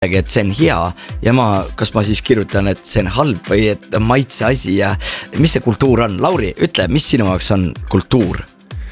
et see on hea ja kas ma siis kirjutan, et see on halb või et maitse asi ja mis see kultuur on? Lauri, ütle, mis sinu jaoks on kultuur?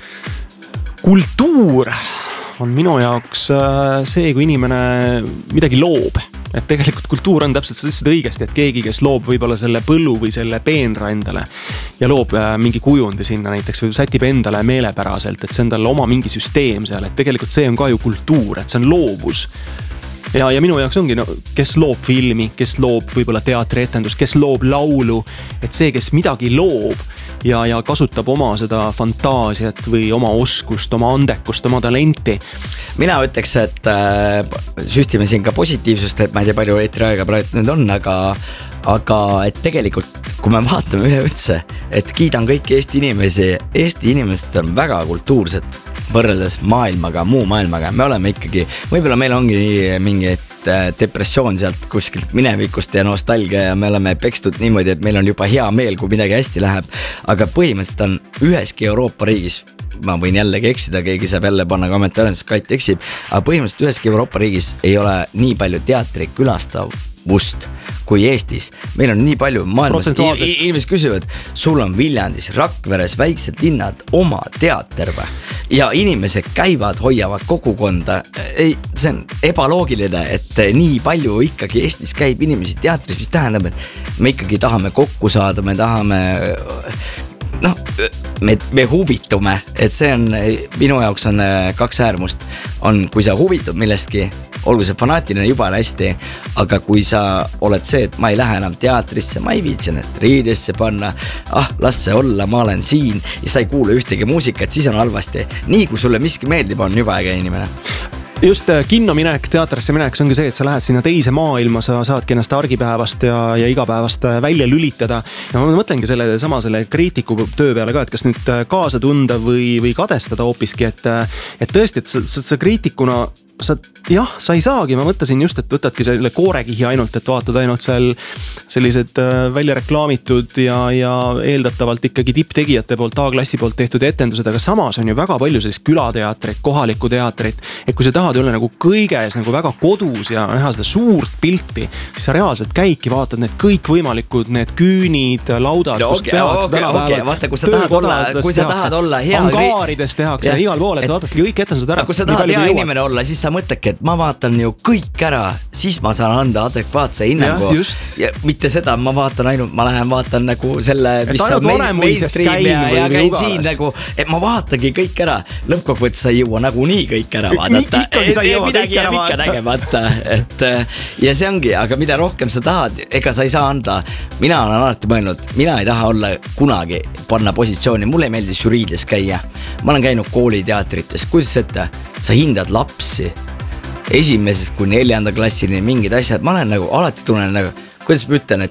Kultuur on minu jaoks see, kui inimene midagi loob. Et tegelikult kultuur on täpselt seda õigesti, et keegi, kes loob võib-olla selle põllu või selle peenra endale ja loob mingi kujundi sinna näiteks või sätib endale meelepäraselt, et see on talle oma mingi süsteem seal, et tegelikult see on ka ju kultuur, et see on loovus. Ja minu jaoks ongi, kes loob filmi, kes loob võib-olla teatrietendus, kes loob laulu, et see, kes midagi loob ja kasutab oma seda fantaasiat või oma oskust, oma andekust, oma talenti. Mina ütleks, et süstime siin ka positiivsust, et ma ei tea palju eetriaega praegu nüüd on, aga et tegelikult, kui me vaatame üleüldse, et kiidan kõiki Eesti inimesed on väga kultuursed võrreldes maailmaga, muu maailmaga. Me oleme ikkagi, võib-olla meil ongi mingi depressioon sealt kuskilt minevikust ja nostalgia ja me oleme pekstud niimoodi, et meil on juba hea meel, kui midagi hästi läheb, aga põhimõtteliselt on üheski Euroopa riigis, ma võin jällegi eksida, keegi saab jälle panna kommentaarides, Kait eksib, aga põhimõtteliselt üheski Euroopa riigis ei ole nii palju teatri külastavust kui Eestis. Meil on nii palju maailmas, inimesed küsivad, sul on Viljandis, Rakveres, väiksed linnad, oma teater või? Ja inimesed käivad, hoiavad kogukonda. See on ebaloogiline, et nii palju ikkagi Eestis käib inimesi teatris, mis tähendab, et me ikkagi tahame kokku saada, me tahame me huvitume, et see on, minu jaoks on kaks äärmust, on kui sa huvitud millestki, olgu see fanaatiline juba hästi, aga kui sa oled see, et ma ei lähe enam teatrisse, ma ei viitsi ennast riidesse panna, las see olla, ma olen siin ja sa ei kuule ühtegi muusikat, siis on halvasti. Nii kui sulle miski meeldib, on juba äge inimene. Just kinno minek, teatrisse minek, see ongi see, et sa lähed sinna teise maailma, sa saadki ennast argipäevast ja igapäevast välja lülitada. Ja ma mõtlengi selle kriitiku töö peale ka, et kas nüüd kaasa tunda või kadestada hoopiski, et tõesti, et sa kriitikuna sa ei saagi, ma mõtlesin just, et võtadki selle koorekihi ainult, et vaatad ainult seal sellised välja reklaamitud ja eeldatavalt ikkagi tipptegijate poolt, A-klassi poolt tehtud etendused, aga samas on ju väga palju sellist külateatrit, kohalikku teatrit, et kui sa tahad olla nagu kõiges nagu väga kodus ja näha seda suurt pilti, siis sa reaalselt käidki, vaatad need kõikvõimalikud, need küünid, laudad, kus tehakse tänapäeval, vaata, kui sa tahad olla hea angaarides tehakse igal pool, et vaatadki kõik etendused ära. Kui sa tahad hea inimene olla, siis sa mõtledki, et ma vaatan ju kõik ära, siis ma saan anda adekvaatse hinnangu. Ja mitte seda, ma vaatan ainult, ma lähen vaatan nagu selle, mis on mainstream ja käin siin nagu, et ma vaatangi kõik ära. Lõppkokkuvõttes sa ei jõua nagu nii kõik ära vaadata. Midagi jääb ikka nägemata. Ja see ongi, aga mida rohkem sa tahad, ega sa ei saa anda. Mina olen alati mõelnud, mina ei taha olla kunagi panna positsiooni, mulle ei meeldi žüriides käia. Ma olen käinud kooliteatrites, kuidas ette? Sa hindad lapsi esimesest kui 4. klassini mingid asjad, ma olen nagu alati tunnen nagu, kuidas ma ütlen,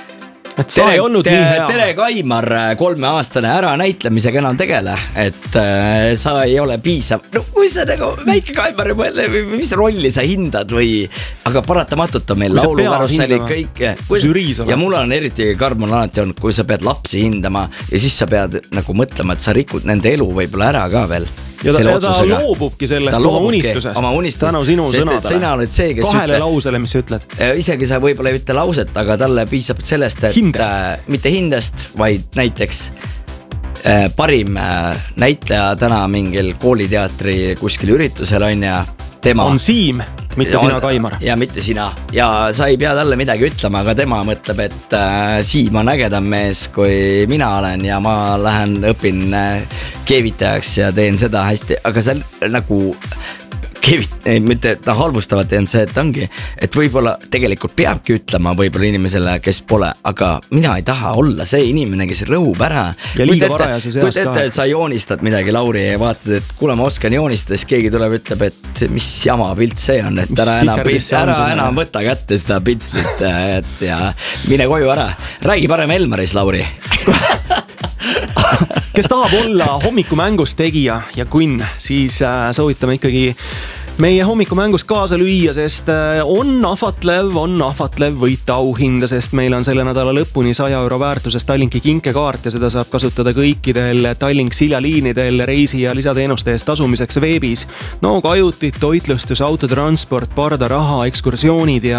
et sa ei olnud nii hea. Tere Kaimar, 3-aastane ära näitlemisega enam tegele, et sa ei ole piisav. No kui sa nagu väike Kaimar, mis rolli sa hindad või, aga paratamatult on meil laulukarusseli kõik. Ja mul on eriti karm on alati olnud, kui sa pead lapsi hindama ja siis sa pead nagu mõtlema, et sa rikud nende elu võib-olla ära ka veel. Ja ta loobubki sellest oma unistusest tänu sinu sõnadele. Kahele lausele, mis sa ütled. Isegi sa võib-olla ei ütle lauset, aga talle piisab sellest, et mitte hindest, vaid näiteks parim näitleja täna mingil kooliteatri kuskil üritusel on ja tema on Siim, mitte sina Kaimar. Ja mitte sina. Ja sa ei pea talle midagi ütlema, aga tema mõtleb, et Siim on ägedam mees kui mina olen ja ma lähen õpin keevitajaks ja teen seda hästi, aga see nagu mitte halvustavalt on see, et ongi, et võib-olla tegelikult peabki ütlema võib-olla inimesele, kes pole, aga mina ei taha olla see inimene, kes rõhub ära. Ja liiga varajase seas ka. Sa joonistad midagi, Lauri, ja vaatad, et kuule, ma oskan joonistada, siis keegi tuleb ütleb, et mis jama pilt see on, et ära enam võta kätte seda piltlit ja mine koju ära. Räägi parem Elmaris, Lauri. Kes tahab olla hommikumängus tegija ja kunn, siis soovitame ikkagi meie hommikumängust kaasa lüüa, sest on ahvatlev võita auhinda, sest meil on selle nädala lõpuni 100 euro väärtuses Tallinki kinkekaart ja seda saab kasutada kõikidel Tallink siljaliinidel reisi ja lisateenuste eest tasumiseks veebis. No kajutid, toitlustus, autotransport, pardaraha, ekskursioonid ja